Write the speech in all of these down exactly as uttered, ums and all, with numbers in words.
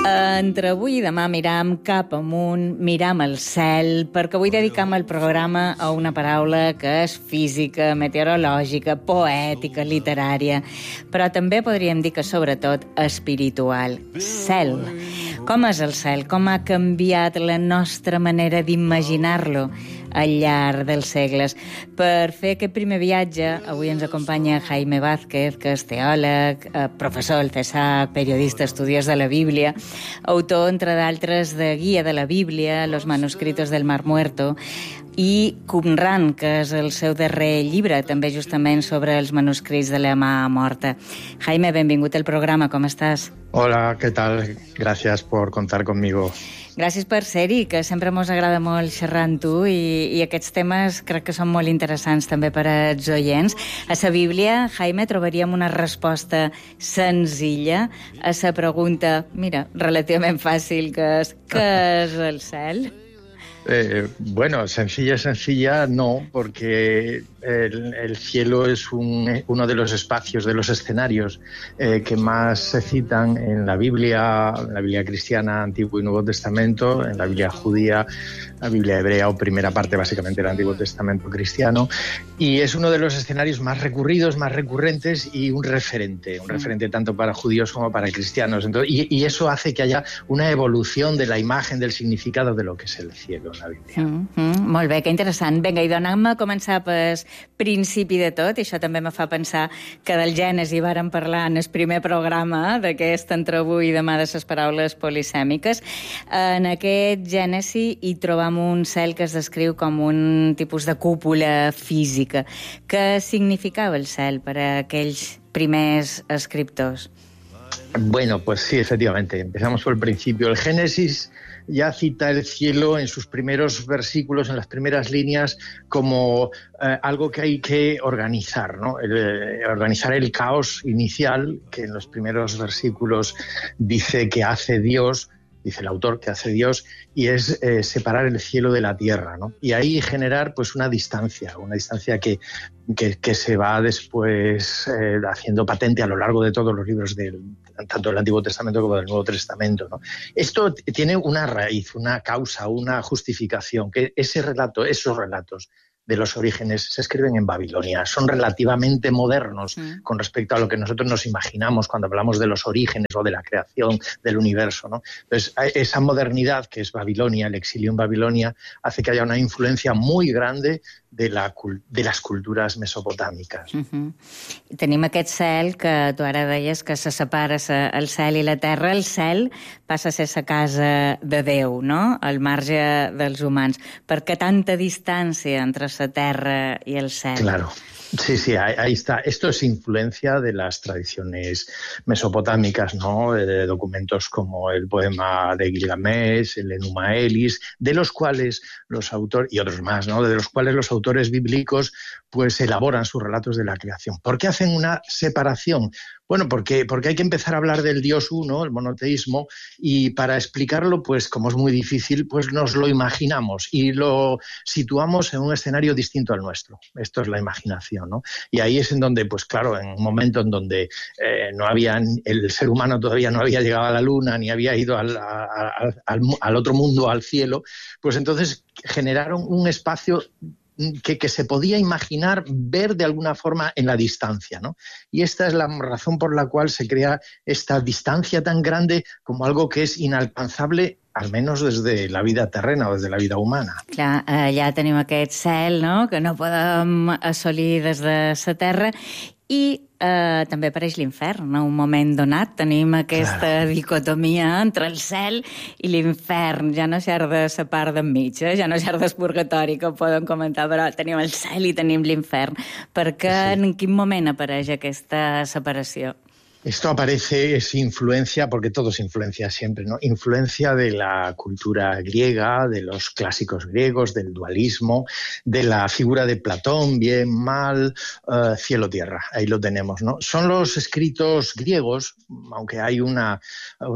Entre avui i demà miram cap amunt, miram el cel, perquè avui dedicam el programa a una paraula que és física, meteorològica, poètica, literària, però també podríem dir que sobretot espiritual. Cel. Com és el cel? Com ha canviat la nostra manera d'imaginar-lo al llarg dels segles? Per fer aquest primer viatge, avui ens acompanya Jaime Vázquez, que és teòleg, professor del CESAC, periodista, estudiós de la Bíblia, autor, entre d'altres, de Guia de la Bíblia, Los manuscritos del Mar Muerto, i Qumran, que és el seu darrer llibre, també justament sobre els manuscrits de la mà morta. Jaime, benvingut al programa, com estàs? Hola, ¿qué tal? Gracias por contar conmigo. Gràcies per ser-hi, que sempre mos agrada molt xerrar amb tu i, i aquests temes crec que són molt interessants també per als oients. A la Bíblia, Jaime, trobaríem una resposta senzilla a la pregunta, mira, relativament fàcil, que és què és el cel? Eh, bueno, sencilla, sencilla no, porque el, el cielo es un, uno de los espacios, de los escenarios eh, que más se citan en la Biblia, en la Biblia cristiana, Antiguo y Nuevo Testamento, en la Biblia judía, la Biblia hebrea o primera parte básicamente del Antiguo Testamento cristiano, y es uno de los escenarios más recurridos, más recurrentes y un referente, un referente tanto para judíos como para cristianos. Entonces, y, y eso hace que haya una evolución de la imagen, del significado de lo que es el cielo. La Bíblia. Mm -hmm. Molt bé, que interessant. Vinga, i donant-me a començar pel principi de tot, i això també me fa pensar que del Gènesi vàrem parlar en el primer programa d'aquest entre avui i demà de les paraules polisèmiques. En aquest Gènesi hi trobam un cel que es descriu com un tipus de cúpula física. Què significava el cel per a aquells primers escriptors? Bueno, pues sí, efectivamente. Empezamos por el principio. El Génesis ya cita el cielo en sus primeros versículos, en las primeras líneas, como eh, algo que hay que organizar, ¿no? El, eh, organizar el caos inicial, que en los primeros versículos dice que hace Dios, dice el autor que hace Dios, y es eh, separar el cielo de la tierra, ¿no? Y ahí generar pues una distancia, una distancia que, que, que se va después eh, haciendo patente a lo largo de todos los libros del tanto del Antiguo Testamento como del Nuevo Testamento, ¿no? Esto tiene una raíz, una causa, una justificación, que ese relato, esos relatos de los orígenes se escriben en Babilonia. Son relativamente modernos mm. con respecto a lo que nosotros nos imaginamos cuando hablamos de los orígenes o de la creación del universo, ¿no? Entonces, esa modernidad que es Babilonia, el exilio en Babilonia, hace que haya una influencia muy grande de, la, de las culturas mesopotàmiques. Uh -huh. I tenim aquest cel que tu ara deies que se separa el cel i la terra. El cel passa a ser la casa de Déu, no? Al marge dels humans. Per què tanta distància entre la terra y el cel? Claro. Sí, sí, ahí, ahí está. Esto es influencia de las tradiciones mesopotámicas, ¿no? De documentos como el poema de Gilgamesh, el Enuma Elis, de los cuales los autores, y otros más, ¿no? De los cuales los autores bíblicos pues elaboran sus relatos de la creación. ¿Por qué hacen una separación? Bueno, porque, porque hay que empezar a hablar del Dios uno, el monoteísmo, y para explicarlo, pues como es muy difícil, pues nos lo imaginamos y lo situamos en un escenario distinto al nuestro. Esto es la imaginación, ¿no? Y ahí es en donde, pues claro, en un momento en donde eh, no había, el ser humano todavía no había llegado a la luna, ni había ido al, al, al, al otro mundo, al cielo, pues entonces generaron un espacio Que, que se podía imaginar, ver de alguna forma en la distancia, ¿no? Y esta es la razón por la cual se crea esta distancia tan grande como algo que es inalcanzable, al menos desde la vida terrena o desde la vida humana. Clar, allà tenim aquest cel, no?, que no podem assolir des de la terra, i eh, també apareix l'infern, a un moment donat. Tenim aquesta claro. dicotomia entre el cel i l'infern. Ja no xer de la part d'enmig, eh? Ja no xer del purgatori, que ho podem comentar, però tenim el cel i tenim l'infern. Per què, sí. En quin moment apareix aquesta separació? Esto aparece, es influencia, porque todo es influencia siempre, ¿no? Influencia de la cultura griega, de los clásicos griegos, del dualismo, de la figura de Platón, bien, mal, uh, cielo-tierra. Ahí lo tenemos, ¿no? Son los escritos griegos, aunque hay una, una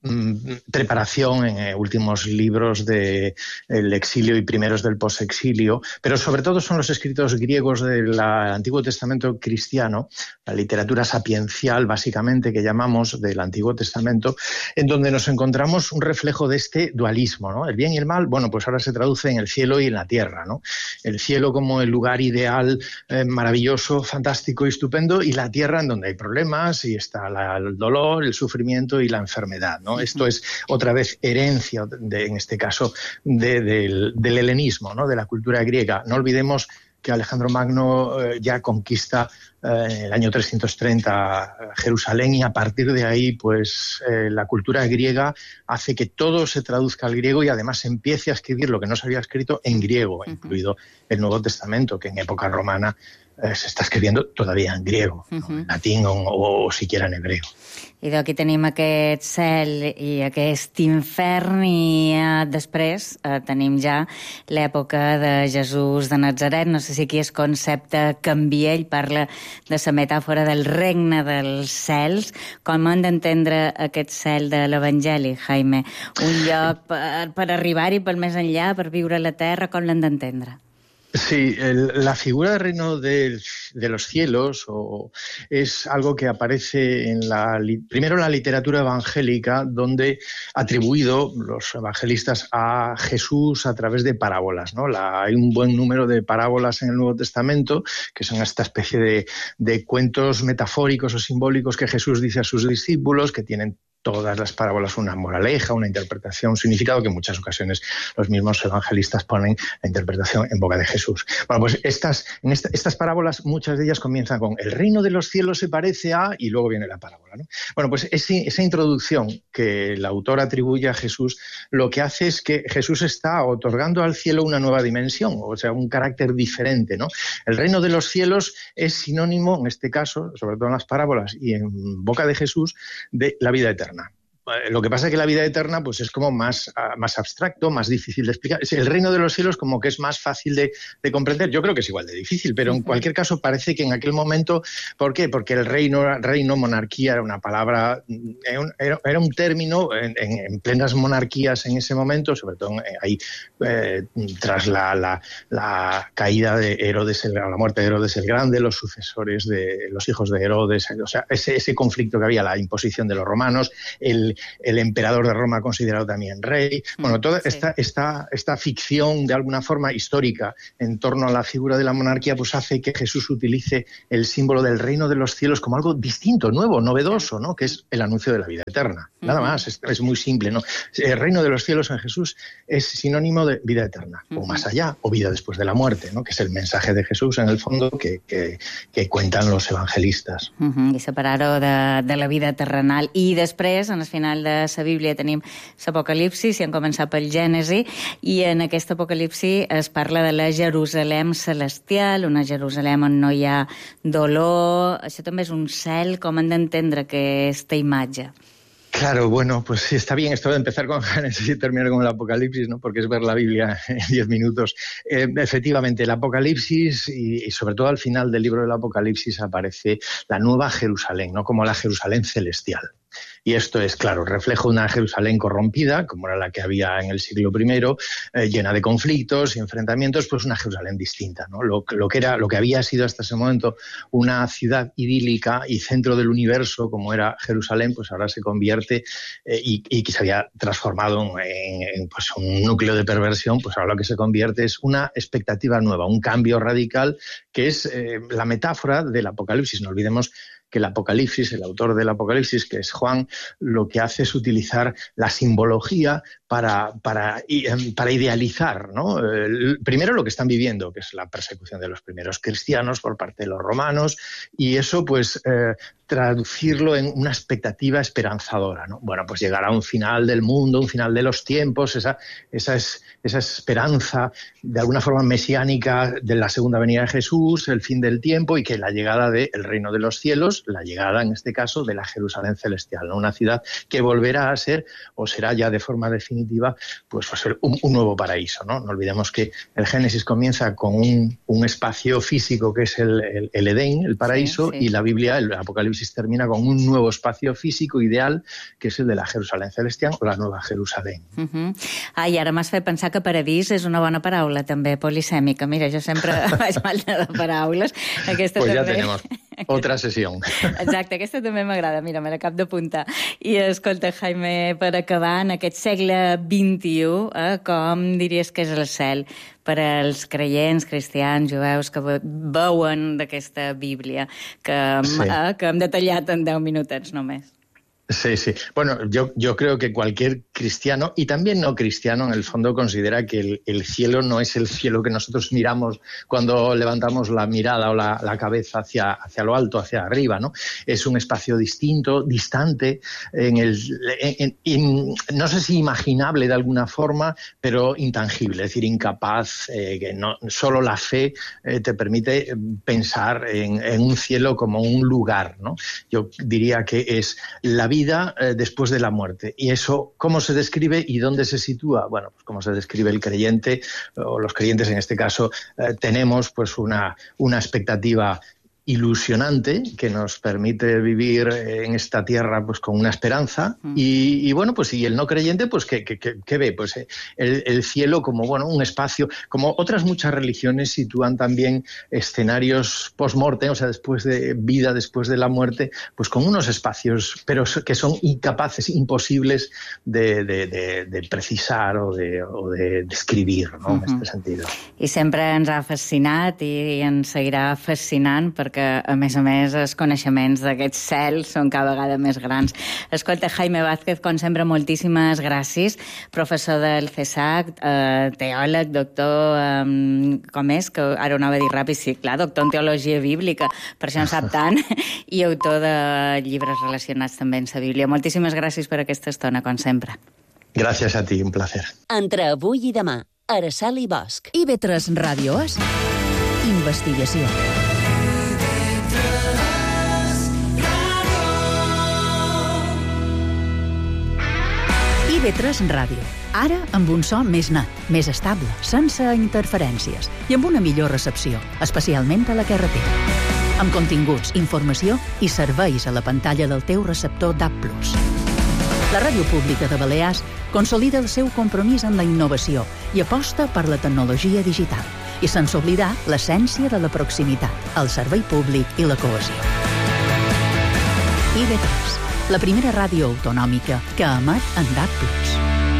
preparación en eh, últimos libros de el exilio y primeros del posexilio, pero sobre todo son los escritos griegos del Antiguo Testamento cristiano, la literatura sapiencial básicamente que llamamos del Antiguo Testamento, en donde nos encontramos un reflejo de este dualismo, ¿no? El bien y el mal, bueno, pues ahora se traduce en el cielo y en la tierra, ¿no? El cielo como el lugar ideal, eh, maravilloso, fantástico y estupendo, y la tierra en donde hay problemas y está la, el dolor, el sufrimiento y la enfermedad, ¿no? Esto es otra vez herencia, de, en este caso, de, del, del helenismo, ¿no? De la cultura griega. No olvidemos que Alejandro Magno eh, ya conquista eh, en el año trescientos treinta Jerusalén, y a partir de ahí pues eh, la cultura griega hace que todo se traduzca al griego y además se empiece a escribir lo que no se había escrito en griego, incluido el Nuevo Testamento, que en época romana eh, se está escribiendo todavía en griego, uh-huh. ¿no? En latín o, o, o siquiera en hebreo. I d'aquí tenim aquest cel i aquest infern, i eh, després eh, tenim ja l'època de Jesús de Natzaret. No sé si aquí el concepte canvia, ell parla de la metàfora del regne dels cels. Com hem d'entendre aquest cel de l'Evangeli, Jaime? Un lloc per, per arribar-hi, per més enllà, per viure a la terra, com l'hem d'entendre? Sí, el, la figura del reino de, de los cielos o, es algo que aparece en la, primero en la literatura evangélica, donde atribuido los evangelistas a Jesús a través de parábolas, ¿no? La, hay un buen número de parábolas en el Nuevo Testamento, que son esta especie de, de cuentos metafóricos o simbólicos que Jesús dice a sus discípulos, que tienen todas las parábolas una moraleja, una interpretación, un significado, que en muchas ocasiones los mismos evangelistas ponen la interpretación en boca de Jesús. Bueno, pues estas, en esta, estas parábolas, muchas de ellas comienzan con el reino de los cielos se parece a, y luego viene la parábola, ¿no? Bueno, pues ese, esa introducción que el autor atribuye a Jesús, lo que hace es que Jesús está otorgando al cielo una nueva dimensión, o sea, un carácter diferente, ¿no? El reino de los cielos es sinónimo, en este caso, sobre todo en las parábolas y en boca de Jesús, de la vida eterna. Lo que pasa es que la vida eterna pues es como más, uh, más abstracto, más difícil de explicar. El reino de los cielos como que es más fácil de, de comprender. Yo creo que es igual de difícil, pero en cualquier caso parece que en aquel momento... ¿Por qué? Porque el reino, reino monarquía, era una palabra, era, era un término en, en, en plenas monarquías en ese momento, sobre todo ahí eh, tras la, la, la caída de Herodes, la muerte de Herodes el Grande, los sucesores de los hijos de Herodes, o sea, ese, ese conflicto que había, la imposición de los romanos, el el emperador de Roma considerado también rey. Bueno, toda sí. esta, esta, esta ficción de alguna forma histórica en torno a la figura de la monarquía pues hace que Jesús utilice el símbolo del reino de los cielos como algo distinto, nuevo, novedoso, ¿no? Que es el anuncio de la vida eterna. Nada uh-huh. más, es, es muy simple, ¿no? El reino de los cielos en Jesús es sinónimo de vida eterna, uh-huh. o más allá, o vida después de la muerte, ¿no? Que es el mensaje de Jesús en el fondo que, que, que cuentan los evangelistas. Uh-huh. I separar-ho de, de la vida terrenal. I després, en el final de la Bíblia tenim l'Apocalipsi, si hem començat pel Gènesi, i en aquest Apocalipsi es parla de la Jerusalem celestial, una Jerusalem on no hi ha dolor. Això també és un cel. Com hem d'entendre aquesta imatge? Claro, bueno, pues sí, está bien esto de empezar con Génesis y terminar con el Apocalipsis, ¿no? Porque es ver la Biblia en diez minutos. Eh, efectivamente, el Apocalipsis y, y sobre todo al final del libro del Apocalipsis aparece la nueva Jerusalén, ¿no? Como la Jerusalén celestial. Y esto es, claro, refleja una Jerusalén corrompida, como era la que había en el siglo primero, eh, llena de conflictos y enfrentamientos, pues una Jerusalén distinta, ¿no? Lo, lo, que era, lo que había sido hasta ese momento una ciudad idílica y centro del universo, como era Jerusalén, pues ahora se convierte eh, y, y que se había transformado en, en pues un núcleo de perversión, pues ahora lo que se convierte es una expectativa nueva, un cambio radical, que es eh, la metáfora del Apocalipsis. No olvidemos que el Apocalipsis, el autor del Apocalipsis, que es Juan, lo que hace es utilizar la simbología para, para, para idealizar, ¿no? El, primero lo que están viviendo, que es la persecución de los primeros cristianos por parte de los romanos, y eso pues eh, traducirlo en una expectativa esperanzadora, ¿no? Bueno, pues llegará un final del mundo, un final de los tiempos, esa, esa, es, esa esperanza de alguna forma mesiánica de la segunda venida de Jesús, el fin del tiempo y que la llegada del reino de los cielos, pues la llegada, en este caso, de la Jerusalén celestial, ¿no? Una ciudad que volverá a ser, o será ya de forma definitiva, pues va a ser un, un nuevo paraíso, ¿no? No olvidemos que el Génesis comienza con un, un espacio físico que es el, el, el Edén, el paraíso, sí, sí. y la Biblia, el Apocalipsis, termina con un nuevo espacio físico ideal, que és el de la Jerusalén celestial o la Nova Jerusalén. Uh -huh. Ah, i ara m'has fet pensar que paradís és una bona paraula, també, polisèmica. Mira, jo sempre vaig mal de paraules. Aquesta pues també... ja tenemos otra sesión. Exacte, aquesta també m'agrada, mira, me l'acabo d'apuntar. I escolta, Jaime, per acabar, en aquest segle vint-i-u, eh, com diries que és el cel per als creients, cristians, jueus, que veuen d'aquesta Bíblia que, sí. eh, que hem detallat en deu minutets només? Sí, sí. Bueno, yo, yo creo que cualquier cristiano, y también no cristiano, en el fondo considera que el, el cielo no es el cielo que nosotros miramos cuando levantamos la mirada o la, la cabeza hacia, hacia lo alto, hacia arriba, ¿no? Es un espacio distinto, distante, en el, en, en, no sé si imaginable de alguna forma, pero intangible, es decir, incapaz, eh, que no, solo la fe eh, te permite pensar en, en un cielo como un lugar, ¿no? Yo diría que es la vida eh, después de la muerte. ¿Y eso cómo se describe y dónde se sitúa? Bueno, pues como se describe el creyente, o los creyentes en este caso, eh, tenemos pues una, una expectativa ilusionante que nos permite vivir en esta tierra pues con una esperanza mm. y, y bueno pues y el no creyente pues que, que, que ve pues el, el cielo como bueno un espacio, como otras muchas religiones sitúan también escenarios post-mortem, o sea después de vida, después de la muerte, pues con unos espacios pero que son incapaces, imposibles de, de, de, de precisar o de, o de describir, ¿no? Mm-hmm. En este sentido. I sempre ens ha fascinat i ens seguirà fascinant perquè que, a més a més, els coneixements d'aquest cel són cada vegada més grans. Escolta, Jaime Vázquez, com sempre, moltíssimes gràcies. Professor del CESAC, eh, teòleg, doctor, eh, com és? Que ara ho anava a dir ràpid, sí, clar, doctor en teologia bíblica, per això en sap tant, i autor de llibres relacionats també amb la Bíblia. Moltíssimes gràcies per aquesta estona, com sempre. Gràcies a ti, un placer. Entre avui i demà, Araçal i Bosch. I ve tres Ràdio És, investigació. I ve tres Ràdio. Ara amb un so més net, més estable, sense interferències i amb una millor recepció, especialment a la carretera. Amb continguts, informació i serveis a la pantalla del teu receptor D A B plus. La Ràdio Pública de Balears consolida el seu compromís en la innovació i aposta per la tecnologia digital i sense oblidar l'essència de la proximitat, el servei públic i la cohesió. I ve tres, la primera ràdio autonòmica que emet en D A B plus.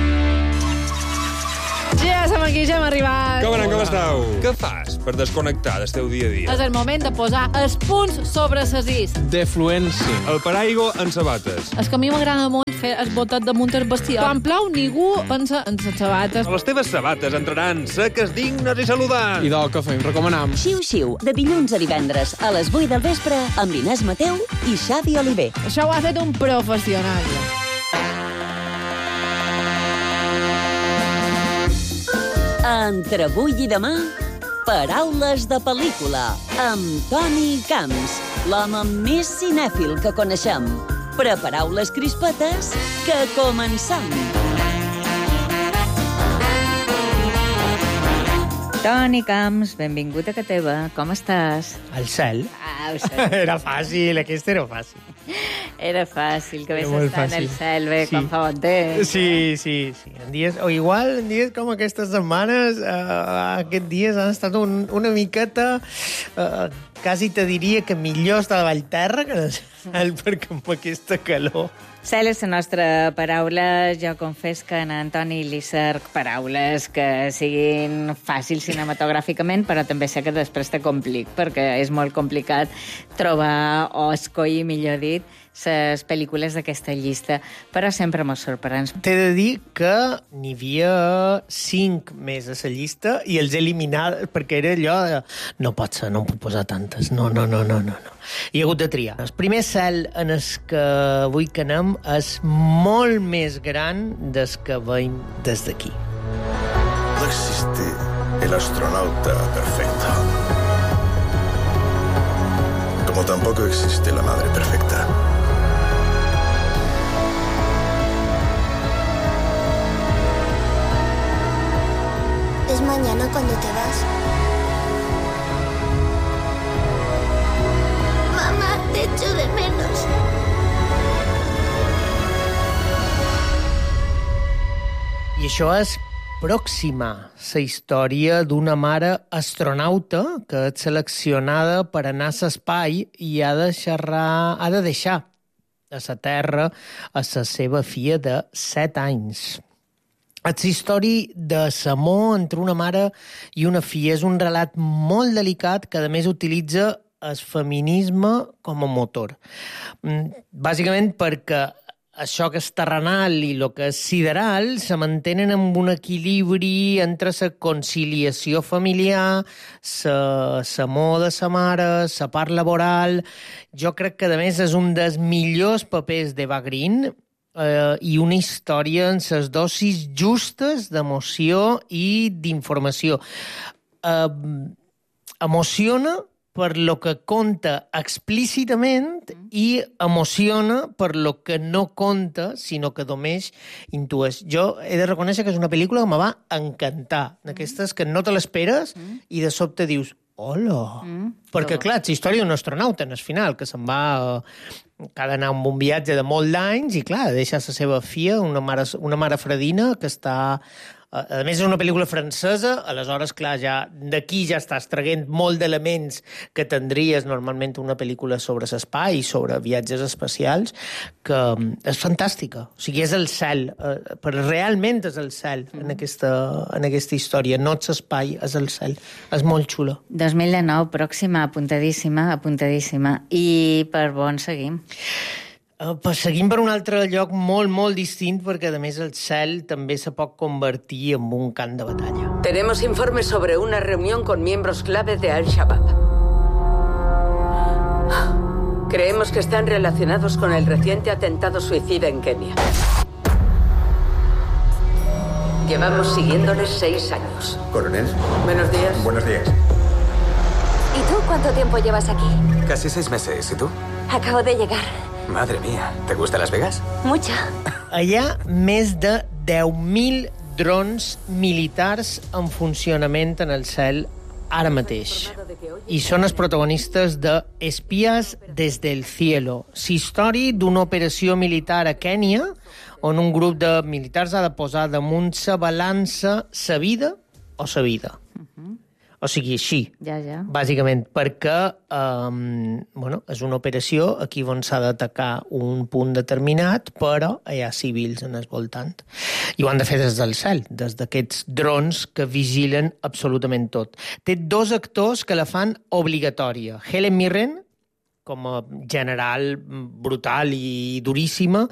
Ja som aquí, ja hem arribat. Com anem, com esteu? Què fas per desconnectar del teu dia a dia? És el moment de posar els punts sobre les is. Defluència. El paraigua en sabates. És que a mi m'agrada molt fer el botet damunt el bestiar. Quan plou, ningú pensa en les sabates. Les teves sabates entraran seques, dignes i saludants. I del que fem, recomanam. Xiu-xiu, de dilluns a divendres a les vuit del vespre amb Inés Mateu i Xavi Oliver. Això ho ha fet un professional. Entre avui i demà, paraules de pel·lícula, amb Toni Camps, l'home més cinèfil que coneixem. Prepareu les crispetes, que comencem! Toni Camps, benvingut a casa teva. Com estàs? Al cel. Ah, ho sé. Era fàcil, aquesta era fàcil. Era fàcil, que Era ves molt estar en el fàcil. cel, bé, Sí. quan fa bon temps. Sí, sí, sí. En dies, o igual, en dies com aquestes setmanes, uh, aquests dies han estat un, una miqueta, uh, quasi te diria que millor estar a Vallterra que en el cel, perquè amb aquesta calor... Cel és la nostra paraula. Jo confés que en Antoni li cerc paraules que siguin fàcils cinematogràficament, però també sé que després te complic, perquè és molt complicat trobar o escollir, millor dit, les pel·lícules d'aquesta llista, però sempre mos sorprens. T'he de dir que n'hi havia cinc més a la llista i els he eliminat perquè era allò de... No pot ser, no em puc posar tantes. No, no, no, no, no. no. Hi ha hagut de triar. El primer cel en el que vull que anem és molt més gran des que veiem des d'aquí. No existe el astronauta perfecto. Como tampoco existe la madre perfecta. ¿Es mañana cuando te vas? Mamá, te echo de menos. I això és Pròxima, la història d'una mare astronauta que és seleccionada per anar a l'espai i ha de, xerrar, ha de deixar a la Terra a la seva filla de set anys. És la història de l'amor entre una mare i una filla. És un relat molt delicat que, a més, utilitza el feminisme com a motor. Bàsicament perquè això que és terrenal i el que és sideral se mantenen amb un equilibri entre la conciliació familiar, l'amor de la mare, la part laboral. Jo crec que, a més, és un dels millors papers d'Eva Green eh, i una història en les dosis justes d'emoció i d'informació. Eh, emociona per lo que conta explícitament i emociona per lo que no conta, sinó que només intueix. Jo he de reconèixer que és una pel·lícula que me va encantar, d'aquestes que no te l'esperes mm. i de sobte dius, hola! Mm. Perquè, clar, és la història d'un astronauta, en el final, que se'n va... que ha d'anar amb un viatge de molt d'anys i, clar, deixa la seva filla, una mare, una mare fredina que està... A més, és una pel·lícula francesa, aleshores, clar, ja d'aquí ja estàs traient molt d'elements que tindries normalment una pel·lícula sobre l'espai i sobre viatges espacials, que és fantàstica. O sigui, és el cel, però realment és el cel en aquesta, en aquesta història. No és l'espai, és el cel. És molt xulo. dos mil dinou, Pròxima, apuntadíssima, apuntadíssima. I per on seguim? Uh, pues seguim per un altre lloc molt, molt distint, perquè, a més, el cel també se pot convertir en un camp de batalla. Tenemos informes sobre una reunión con miembros clave de Al-Shabaab. Creemos que están relacionados con el reciente atentado suicida en Kenia. Llevamos siguiéndoles seis años. Coronel. Buenos días. Buenos días. ¿Y tú cuánto tiempo llevas aquí? Casi seis meses. ¿Y tú? Acabo de llegar. Madre mía, ¿te gusta Las Vegas? Mucha. Hi ha més de deu mil drons militars en funcionament en el cel ara mateix. I són els protagonistes de Espías desde el cielo, la història d'una operació militar a Kènia on un grup de militars ha de posar damunt sa balança sa vida o sa vida. Uh-huh. O sigui, així, ja, ja. Bàsicament, perquè um, bueno, és una operació aquí on s'ha d'atacar un punt determinat, però hi ha civils en el voltant. I ho han de fer des del cel, des d'aquests drons que vigilen absolutament tot. Té dos actors que la fan obligatòria. Helen Mirren, com a general brutal i duríssima,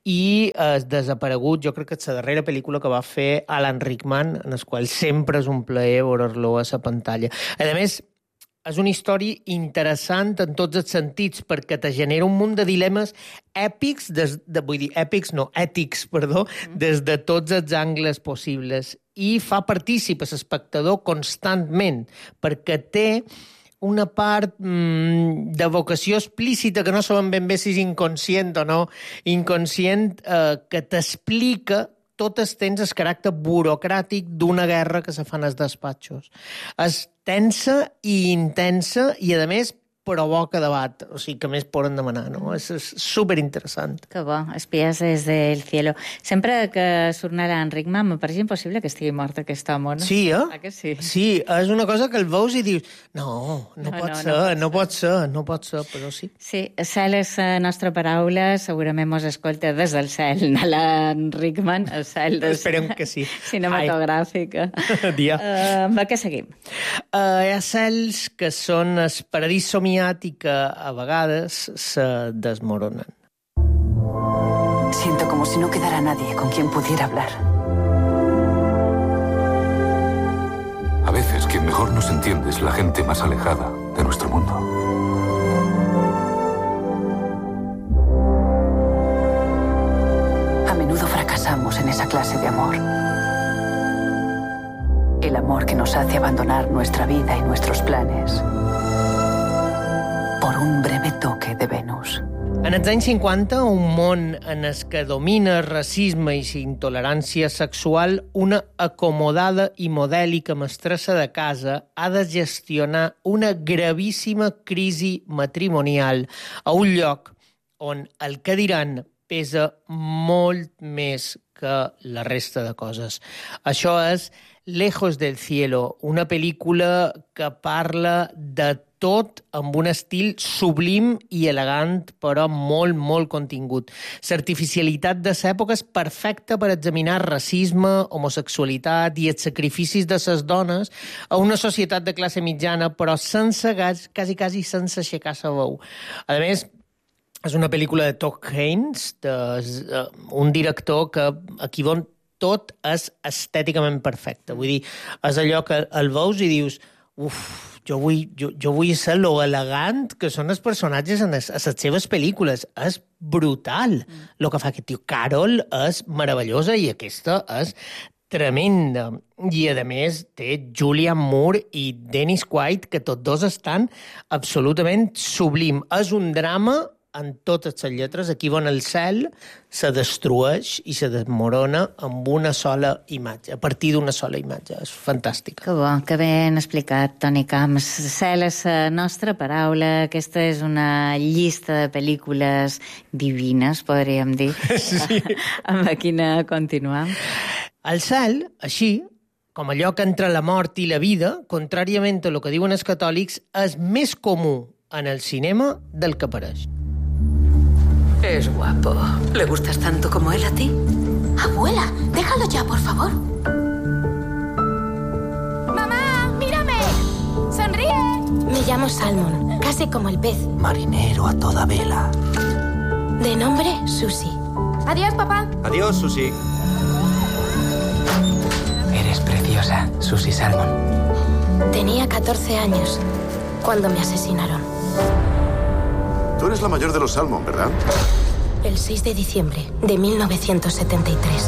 i és desaparegut, jo crec que és la darrera pel·lícula que va fer Alan Rickman, en el qual sempre és un plaer veure-lo a la pantalla. A més, és una història interessant en tots els sentits, perquè te genera un munt de dilemes èpics, des de, vull dir, èpics, no, ètics, perdó, des de tots els angles possibles, i fa partícip a l'espectador constantment, perquè té una part mmm, de vocació explícita que no sabem ben bé si és inconscient o no, inconscient eh, que t'explica tot el temps el caràcter burocràtic d'una guerra que se fa en els despatxos. És tensa i intensa i, a més, provoca debat, o sigui, que més poden demanar, no? És, és superinteressant. Que bo, Espías desde el cielo. Sempre que surt Alan Rickman me pareix impossible que estigui mort aquest home, no? Sí, eh? Ah, que sí? Sí, és una cosa que el veus i dius no, no, no pot no, ser, no pot ser, no pot ser, però sí. Sí, cel és la nostra paraula, segurament mos escolta des del cel, Alan Rickman, el cel des... Esperem que sí. Cinematogràfica. Dia. Uh, amb què seguim? Uh, hi ha cels que són el paradís somiat i que a vegades se desmoronen. Siento como si no quedara nadie con quien pudiera hablar. A veces quien mejor nos entiende es la gente más alejada de nuestro mundo. A menudo fracasamos en esa clase de amor. El amor que nos hace abandonar nuestra vida y nuestros planes por un breve toque de Venus. En els anys cinquanta, un món en el que domina el racisme i la intolerància sexual, una acomodada i modèlica mestressa de casa ha de gestionar una gravíssima crisi matrimonial a un lloc on el que diran pesa molt més que la resta de coses. Això és Lejos del cielo, una pel·lícula que parla de tot amb un estil sublim i elegant, però molt, molt contingut. L'artificialitat de l'època és perfecta per examinar racisme, homosexualitat i els sacrificis de les dones a una societat de classe mitjana, però sense gas, quasi, quasi sense aixecar la veu. A més, és una pel·lícula de Todd Haynes, de, uh, un director que aquí on tot és estèticament perfecte. Vull dir, és allò que el veus i dius, uf, jo vull, jo, jo vull ser lo elegant que són els personatges en les, a les seves pel·lícules. És brutal mm. el que fa aquest tio. Carol és meravellosa i aquesta és tremenda. I, a més, té Julianne Moore i Dennis Quaid, que tots dos estan absolutament sublim. És un drama en totes les lletres, aquí on el cel se destrueix i se desmorona amb una sola imatge, a partir d'una sola imatge. És fantàstica. Que bo, que ben explicat, Toni Camps. Cel és la nostra paraula. Aquesta és una llista de pel·lícules divines, podríem dir. Sí. Amb quina continuam. El cel, així, com allò que entre la mort i la vida, contràriament a el que diuen els catòlics, és més comú en el cinema del que pareix. Es guapo. ¿Le gustas tanto como él a ti? Abuela, déjalo ya, por favor. ¡Mamá, mírame! ¡Sonríe! Me llamo Salmon, casi como el pez. Marinero a toda vela. De nombre, Susie. Adiós, papá. Adiós, Susie. Eres preciosa, Susie Salmon. Tenía catorce años cuando me asesinaron. Tú eres la mayor de los Salmon, ¿verdad? El seis de diciembre de mil novecientos setenta y tres.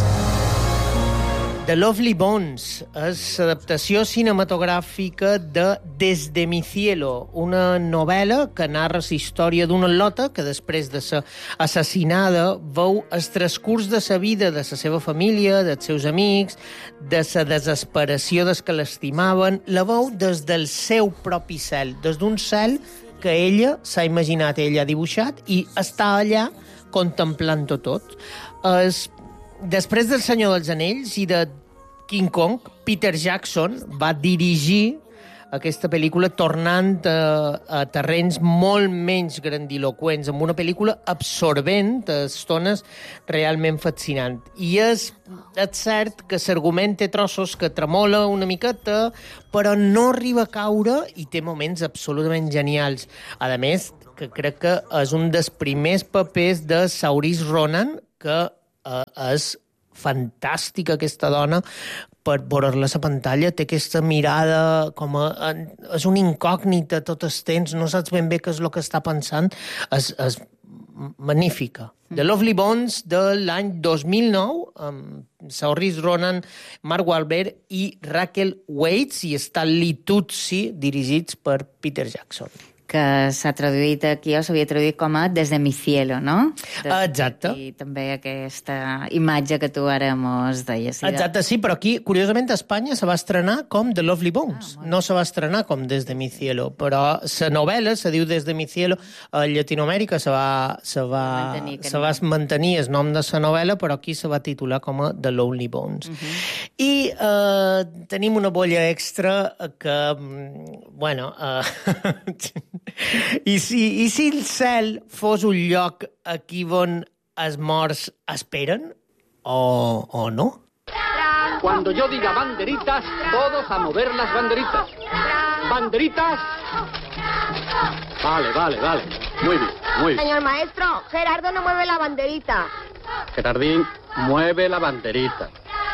The Lovely Bones és l'adaptació cinematogràfica de Desde mi cielo, una novel·la que narra la història d'una lota que després de ser assassinada veu el transcurs de la vida de la seva família, dels seus amics, de la desesperació dels que l'estimaven, la veu des del seu propi cel, des d'un cel que ella s'ha imaginat, ella ha dibuixat, i està allà contemplant-ho tot. Es, després del Senyor dels Anells i de King Kong, Peter Jackson va dirigir aquesta pel·lícula tornant a, a terrenys molt menys grandiloquents, amb una pel·lícula absorbent, a estones realment fascinant. I és, és cert que l'argument té trossos que tremola una miqueta, però no arriba a caure i té moments absolutament genials. A més, que crec que és un dels primers papers de Saoirse Ronan, que eh, és fantàstica aquesta dona, per veure-la a la pantalla, té aquesta mirada com a... és una incògnita tot el temps, no saps ben bé què és el que està pensant, és, és magnífica. The Lovely Bones de l'any dos mil nou, amb Saoirse Ronan, Mark Wahlberg i Raquel Welch i Stanley Tucci, dirigits per Peter Jackson. Que s'ha traduït aquí, o s'havia traduït com a Desde mi cielo, no? De, Exacte. I també aquesta imatge que tu ara mos deies. Exacte, sí, però aquí, curiosament, a Espanya se va estrenar com The Lovely Bones. Ah, no se va estrenar com Desde mi cielo, però la novel·la se diu Desde mi cielo. A Llatinoamèrica se va, se va, mantenir, se va mantenir el nom de la novel·la, però aquí se va titular com a The Lonely Bones. Uh-huh. I eh, tenim una bolla extra que, bueno... Eh, I si, I si el cel fos un lloc aquí on els morts esperen? O, o no? Cuando yo diga banderitas, todos a mover las banderitas. ¿Banderitas? Vale, vale, vale. Muy bien, muy bien. Señor maestro, Gerardo no mueve la banderita. Gerardín, mueve la banderita.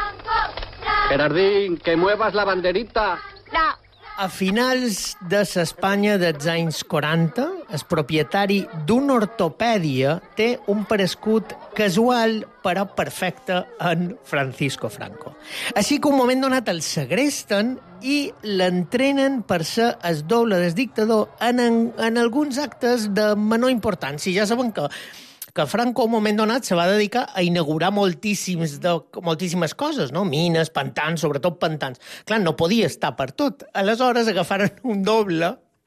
Gerardín, que muevas la banderita. No. A finals de l'Espanya dels anys quaranta, el propietari d'una ortopèdia té un parescut casual però perfecte en Francisco Franco. Així que un moment donat el segresten i l'entrenen per ser el doble del dictador en, en, en alguns actes de menor importància. Ja saben que que Franco, un moment donat, se va dedicar a inaugurar moltíssims de, moltíssimes coses, no? Mines, pantans, sobretot pantans. Clar, no podia estar per tot. Aleshores agafaren un doble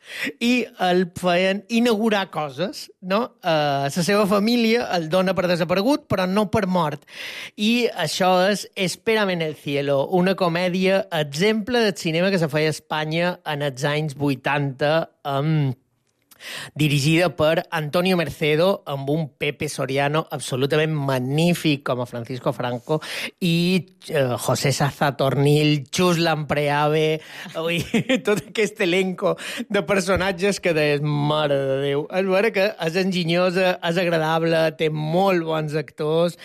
i el feien inaugurar coses, no? Uh, la seva família el dona per desaparegut, però no per mort. I això és Espérame en el cielo, una comèdia exemple del cinema que se feia a Espanya en els anys vuitanta, amb... Um, dirigida per Antonio Mercedo, amb un Pepe Soriano absolutament magnífic com a Francisco Franco i uh, José Sazatornil, Chus Lampreave, ui, tot aquest elenco de personatges que deies, mare de Déu. És vera que és enginyosa, és agradable, té molt bons actors,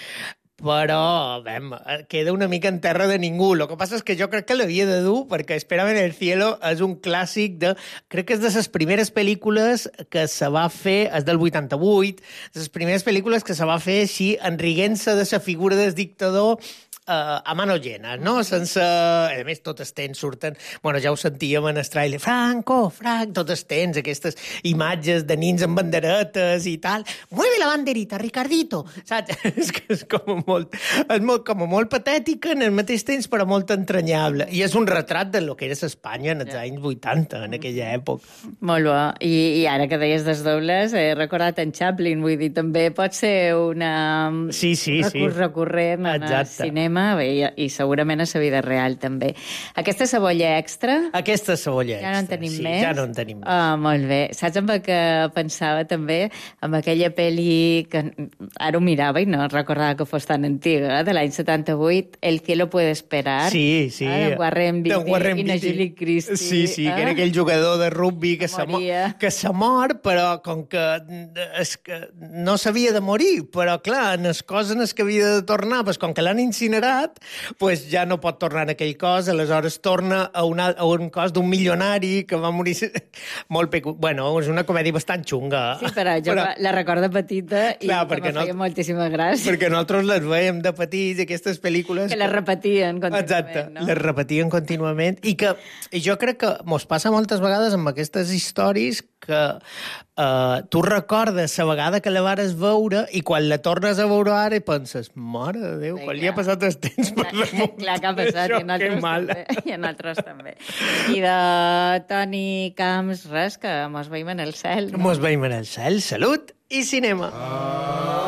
però, bem, queda una mica en terra de ningú. El que passa és que jo crec que l'havia de dur, perquè Espérame en el cielo és un clàssic de... Crec que és de les primeres pel·lícules que se va fer, és del vuitanta-vuit, de les primeres pel·lícules que se va fer així, enriguent-se de la figura del dictador Uh, a mano llena, no? Sense... A més, totes tens, surten... Bueno, ja ho sentíem en el trailer. Franco, Franco, totes tens aquestes imatges de nins amb banderetes i tal. Mueve la banderita, Ricardito! Saps? És que és com molt... És molt, com molt patètica en el mateix temps, però molt entranyable. I és un retrat de lo que era Espanya en els ja. anys vuitanta, en aquella època. Molt bo. I, i ara que deies dels dobles, he recordat en Chaplin, vull dir, també pot ser una... Sí, sí, un recurs sí. recurrent en el cinema i, i segurament a la vida real també. Aquesta cebolla extra... Aquesta cebolla extra, ja no en tenim sí, més. ja no en tenim més. Ah, molt bé. Saps amb el que pensava també? Amb aquella pel·li que ara ho mirava i no recordava que fos tan antiga, de l'any setanta-vuit, El cielo puede esperar. Sí, sí. Eh, de Warren Beatty i Najili Christie. Sí, sí, eh? que era aquell jugador de rugby que, se, que se mor, però com que, es, que no s'havia de morir, però clar, en les coses en les que havia de tornar, pues, com que l'han incinerat, pues ja no pot tornar en aquell cos, aleshores torna a, una, a un cos d'un milionari que va morir molt pecu... Bueno, és una comèdia bastant xunga. Sí, però jo però... la recordo petita i clar, que me feia no... moltíssima gràcia. Perquè nosaltres les veiem de petits, aquestes pel·lícules... Que les repetien contínuament, Exacte, no? les repetien contínuament i que i jo crec que mos passa moltes vegades amb aquestes històries que uh, tu recordes la vegada que la vares veure i quan la tornes a veure ara i penses, mare de Déu, sí, quan li ha passat el temps per damunt. Clar que ha passat, i en, altres també, i en altres també. I de Toni Camps, res, que mos veiem en el cel. No? Mos veiem en el cel, salut i cinema. Ah.